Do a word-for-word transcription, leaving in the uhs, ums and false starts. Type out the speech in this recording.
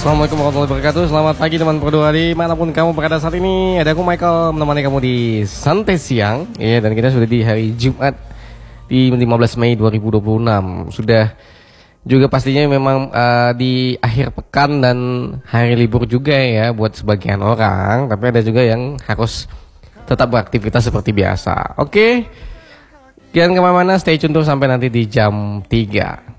Assalamualaikum warahmatullahi wabarakatuh. Selamat pagi teman Produk dimanapun kamu berada saat ini. Ada aku Michael menemani kamu di Santai Siang ya, dan kita sudah di hari Jumat di lima belas Mei dua ribu dua puluh enam. Sudah juga pastinya memang uh, di akhir pekan dan hari libur juga ya buat sebagian orang. Tapi ada juga yang harus tetap beraktivitas seperti biasa. Oke, jangan kemana-mana, stay tune terus sampai nanti di jam tiga.